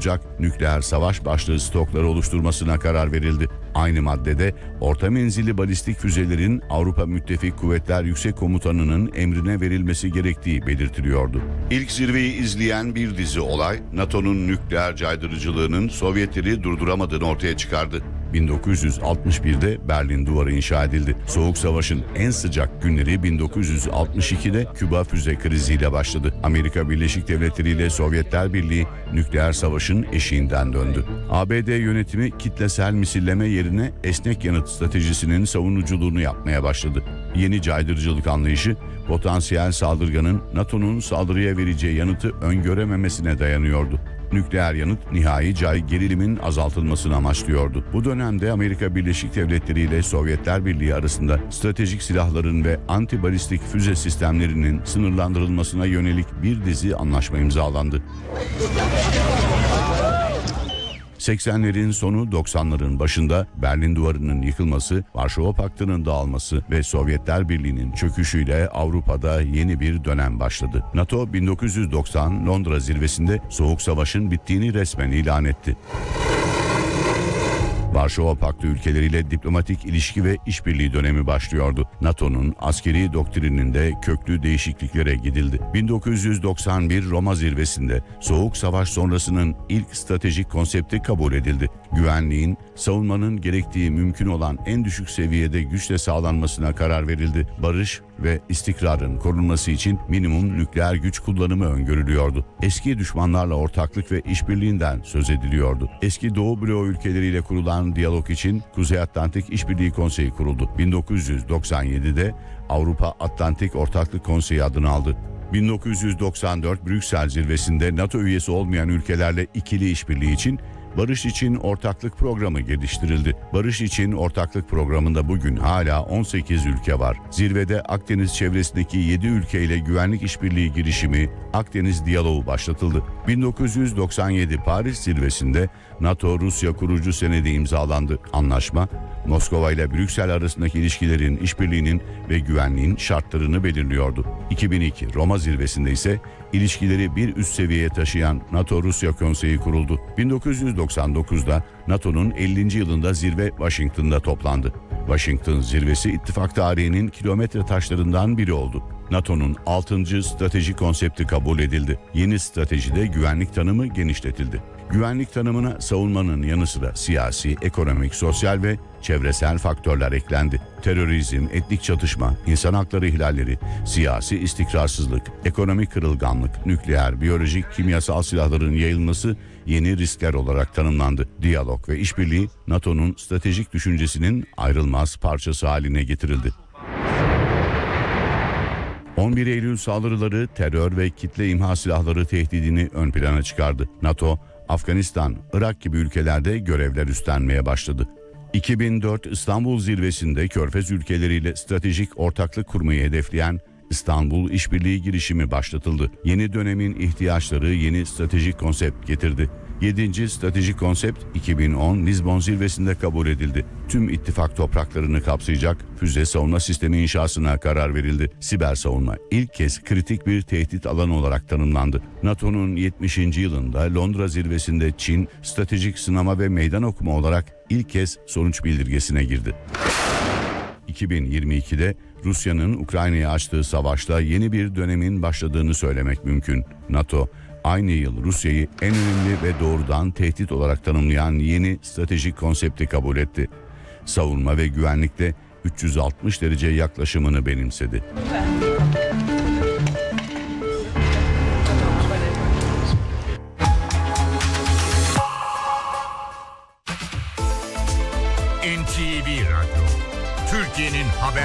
yapacak nükleer savaş başlığı stokları oluşturmasına karar verildi. Aynı maddede orta menzilli balistik füzelerin Avrupa Müttefik Kuvvetler Yüksek Komutanı'nın emrine verilmesi gerektiği belirtiliyordu. İlk zirveyi izleyen bir dizi olay, NATO'nun nükleer caydırıcılığının Sovyetleri durduramadığını ortaya çıkardı. 1961'de Berlin Duvarı inşa edildi. Soğuk Savaş'ın en sıcak günleri 1962'de Küba füze kriziyle başladı. Amerika Birleşik Devletleri ile Sovyetler Birliği nükleer savaşın eşiğinden döndü. ABD yönetimi kitlesel misilleme yerine esnek yanıt stratejisinin savunuculuğunu yapmaya başladı. Yeni caydırıcılık anlayışı, potansiyel saldırganın NATO'nun saldırıya vereceği yanıtı öngörememesine dayanıyordu. Nükleer yanıt nihai gerilimin azaltılmasını amaçlıyordu. Bu dönemde Amerika Birleşik Devletleri ile Sovyetler Birliği arasında stratejik silahların ve antibalistik füze sistemlerinin sınırlandırılmasına yönelik bir dizi anlaşma imzalandı. 80'lerin sonu 90'ların başında Berlin Duvarı'nın yıkılması, Varşova Paktı'nın dağılması ve Sovyetler Birliği'nin çöküşüyle Avrupa'da yeni bir dönem başladı. NATO 1990 Londra zirvesinde Soğuk Savaş'ın bittiğini resmen ilan etti. Varşova Paktı ülkeleriyle diplomatik ilişki ve işbirliği dönemi başlıyordu. NATO'nun askeri doktrininde köklü değişikliklere gidildi. 1991 Roma zirvesinde Soğuk Savaş sonrasının ilk stratejik konsepti kabul edildi. Güvenliğin, savunmanın gerektiği mümkün olan en düşük seviyede güçle sağlanmasına karar verildi. Barış ve istikrarın korunması için minimum nükleer güç kullanımı öngörülüyordu. Eski düşmanlarla ortaklık ve işbirliğinden söz ediliyordu. Eski Doğu bloğu ülkeleriyle kurulan diyalog için Kuzey Atlantik İşbirliği Konseyi kuruldu. 1997'de Avrupa Atlantik Ortaklık Konseyi adını aldı. 1994 Brüksel zirvesinde NATO üyesi olmayan ülkelerle ikili işbirliği için Barış için Ortaklık Programı geliştirildi. Barış için Ortaklık Programı'nda bugün hala 18 ülke var. Zirvede Akdeniz çevresindeki 7 ülkeyle güvenlik işbirliği girişimi Akdeniz Diyaloğu başlatıldı. 1997 Paris Zirvesi'nde NATO-Rusya kurucu senedi imzalandı. Anlaşma, Moskova ile Brüksel arasındaki ilişkilerin, işbirliğinin ve güvenliğin şartlarını belirliyordu. 2002 Roma Zirvesi'nde ise ilişkileri bir üst seviyeye taşıyan NATO-Rusya Konseyi kuruldu. 1999'da NATO'nun 50. yılında zirve Washington'da toplandı. Washington zirvesi ittifak tarihinin kilometre taşlarından biri oldu. NATO'nun 6. stratejik konsepti kabul edildi. Yeni stratejide güvenlik tanımı genişletildi. Güvenlik tanımına savunmanın yanı sıra siyasi, ekonomik, sosyal ve çevresel faktörler eklendi. Terörizm, etnik çatışma, insan hakları ihlalleri, siyasi istikrarsızlık, ekonomik kırılganlık, nükleer, biyolojik, kimyasal silahların yayılması yeni riskler olarak tanımlandı. Diyalog ve işbirliği NATO'nun stratejik düşüncesinin ayrılmaz parçası haline getirildi. 11 Eylül saldırıları terör ve kitle imha silahları tehdidini ön plana çıkardı. NATO, Afganistan, Irak gibi ülkelerde görevler üstlenmeye başladı. 2004 İstanbul Zirvesi'nde Körfez ülkeleriyle stratejik ortaklık kurmayı hedefleyen İstanbul İşbirliği girişimi başlatıldı. Yeni dönemin ihtiyaçları yeni stratejik konsept getirdi. 7. stratejik konsept 2010 Lizbon Zirvesi'nde kabul edildi. Tüm ittifak topraklarını kapsayacak füze savunma sistemi inşasına karar verildi. Siber savunma ilk kez kritik bir tehdit alanı olarak tanımlandı. NATO'nun 70. yılında Londra Zirvesi'nde Çin stratejik sınama ve meydan okuma olarak ilk kez sonuç bildirgesine girdi. 2022'de Rusya'nın Ukrayna'ya açtığı savaşta yeni bir dönemin başladığını söylemek mümkün. NATO, aynı yıl Rusya'yı en önemli ve doğrudan tehdit olarak tanımlayan yeni stratejik konsepti kabul etti. Savunma ve güvenlikte 360 derece yaklaşımını benimsedi. NTV Radyo, Türkiye'nin haber